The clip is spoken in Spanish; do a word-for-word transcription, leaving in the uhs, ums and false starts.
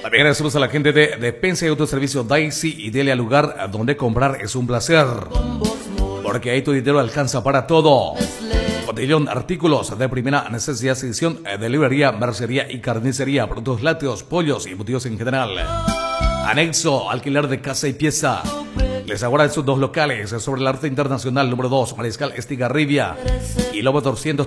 También agradecemos a la gente de Despensa y Autoservicio Daisy y dele al lugar donde comprar es un placer. Porque ahí tu dinero alcanza para todo. Botellón, artículos de primera necesidad, edición de librería, mercería y carnicería, productos lácteos, pollos y embutidos en general. Anexo, alquiler de casa y pieza. Les aguarda en sus dos locales sobre el Arte Internacional número dos, Mariscal Estigarribia y Lobo doscientos